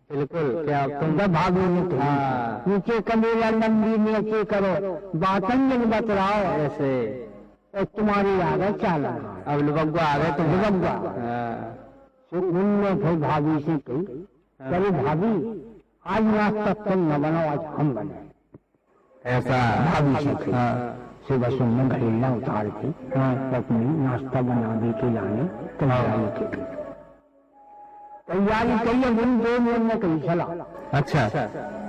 बिल्कुल, क्या तुम जब भाभी ने कही नीचे कमेला नंदी नीचे करो बातन जन बतलाओ ऐसे और तुम्हारी आ गए चाल अब लुबग्गा आ गए तुम। लुबग्गा। तो उनने फिर भाभी से कही चलो भाभी आज नाश्ता तुम न बनाओ आज हम बने। ऐसा भाभी से कही सुबह सुनने घरेला उतार के अपनी नाश्ता बना दे के लाने तैयारी की। तैयारी कही उन 2 मिनट में कही चला। अच्छा